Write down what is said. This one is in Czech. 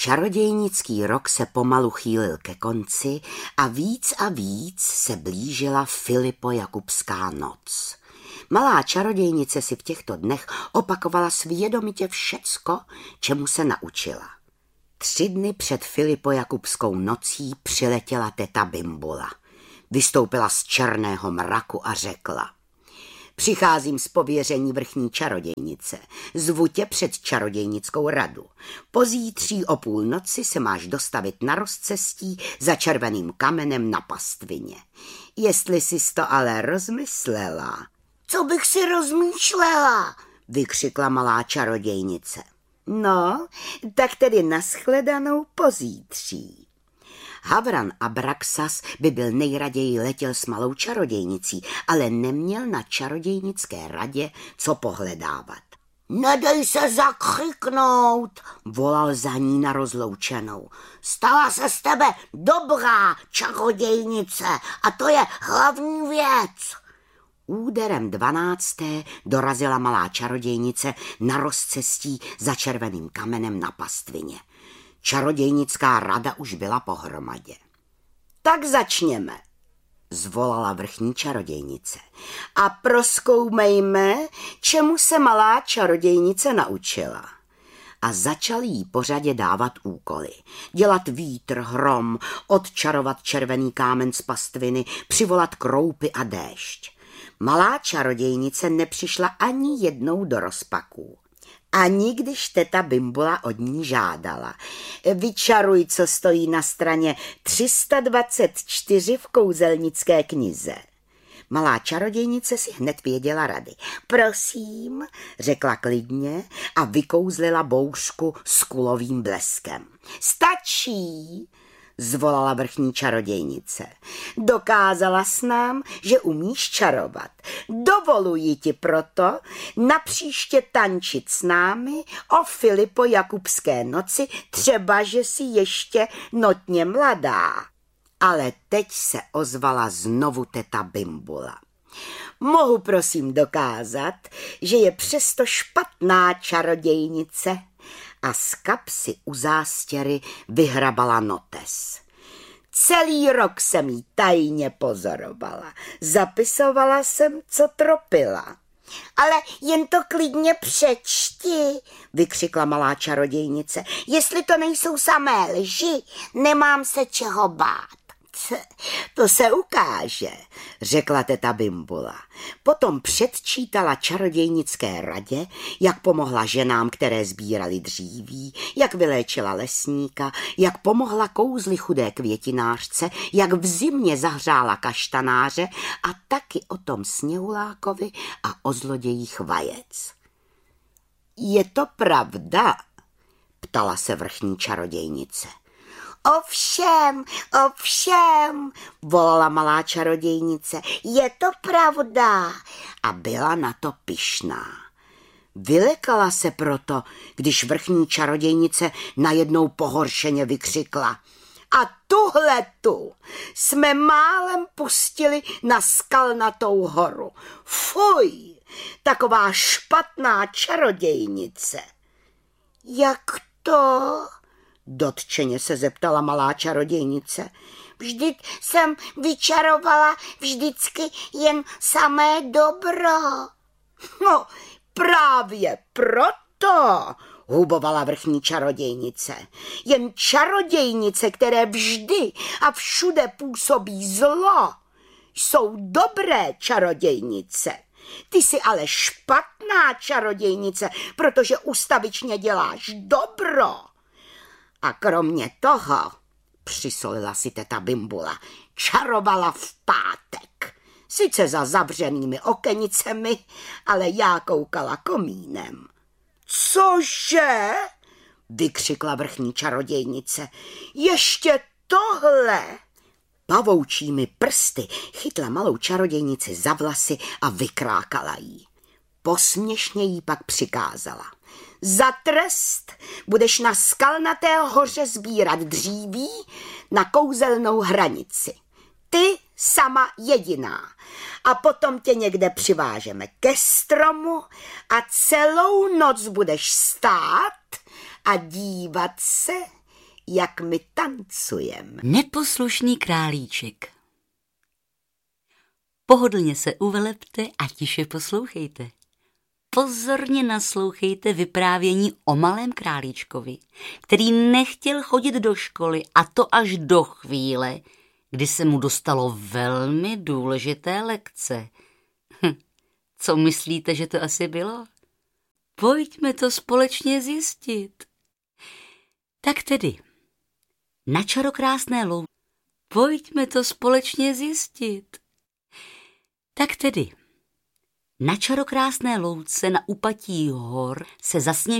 Čarodějnický rok se pomalu chýlil ke konci a víc se blížila Filipojakubská noc. Malá čarodějnice si v těchto dnech opakovala svědomitě všecko, čemu se naučila. 3 dny před Filipojakubskou nocí přiletěla teta Bimbula. Vystoupila z černého mraku a řekla: Přicházím z pověření vrchní čarodějnice. Zvu tě před čarodějnickou radu. Pozítří o půlnoci se máš dostavit na rozcestí za červeným kamenem na pastvině. Jestli jsi to ale rozmyslela. Co bych si rozmýšlela? Vykřikla malá čarodějnice. No, tak tedy nashledanou pozítří. Havran Abraxas by byl nejraději letěl s malou čarodějnicí, ale neměl na čarodějnické radě co pohledávat. Nedej se zakřiknout, volal za ní na rozloučenou. Stala se z tebe dobrá čarodějnice a to je hlavní věc. Úderem 12. dorazila malá čarodějnice na rozcestí za červeným kamenem na pastvině. Čarodějnická rada už byla pohromadě. Tak začněme, zvolala vrchní čarodějnice. A prozkoumejme, čemu se malá čarodějnice naučila. A začali jí pořadě dávat úkoly. Dělat vítr, hrom, odčarovat červený kámen z pastviny, přivolat kroupy a déšť. Malá čarodějnice nepřišla ani jednou do rozpaků. Ani když teta Bimbula od ní žádala. Vyčaruj, co stojí na straně 324 v kouzelnické knize. Malá čarodějnice si hned věděla rady. Prosím, řekla klidně a vykouzlila bouřku s kulovým bleskem. Stačí, zvolala vrchní čarodějnice. Dokázala s nám, že umíš čarovat. Dovoluji ti proto napříště tančit s námi o Filipojakubské noci, třeba že jsi ještě notně mladá. Ale teď se ozvala znovu teta Bimbula. Mohu prosím dokázat, že je přesto špatná čarodějnice. A z kapsy u zástěry vyhrabala notes. Celý rok jsem jí tajně pozorovala. Zapisovala jsem, co tropila. Ale jen to klidně přečti, vykřikla malá čarodějnice. Jestli to nejsou samé lži, nemám se čeho bát. To se ukáže, řekla teta Bimbula. Potom předčítala čarodějnické radě, jak pomohla ženám, které sbírali dříví, jak vyléčila lesníka, jak pomohla kouzli chudé květinářce, jak v zimě zahřála kaštanáře a taky o tom Sněhulákovi a o zlodějích vajec. Je to pravda? Ptala se vrchní čarodějnice. Ovšem, volala malá čarodějnice, je to pravda. A byla na to pyšná. Vylekala se proto, když vrchní čarodějnice najednou pohoršeně vykřikla. A tuhletu jsme málem pustili na Skalnatou horu. Fuj, taková špatná čarodějnice. Jak to? Dotčeně se zeptala malá čarodějnice. Vždyť jsem vyčarovala vždycky jen samé dobro. No, právě proto, hubovala vrchní čarodějnice. Jen čarodějnice, které vždy a všude působí zlo, jsou dobré čarodějnice. Ty jsi ale špatná čarodějnice, protože ustavičně děláš dobro. A kromě toho, přisolila si teta Bimbula, čarovala v pátek. Sice za zavřenými okenicemi, ale já koukala komínem. Cože? Vykřikla vrchní čarodějnice. Ještě tohle? Pavoučími prsty chytla malou čarodějnici za vlasy a vykrákala jí. Posměšně jí pak přikázala. Za trest budeš na Skalnaté hoře sbírat dříví na kouzelnou hranici. Ty sama jediná. A potom tě někde přivážeme ke stromu a celou noc budeš stát a dívat se, jak my tancujem. Neposlušný králíček. Pohodlně se uvelepte a tiše poslouchejte. Pozorně naslouchejte vyprávění o malém králíčkovi, který nechtěl chodit do školy, a to až do chvíle, kdy se mu dostalo velmi důležité lekce. Co myslíte, že to asi bylo? Pojďme to společně zjistit. Tak tedy, na čarokrásné louce. Pojďme to společně zjistit. Tak tedy, na čarokrásné louce na úpatí hor se zasněžilo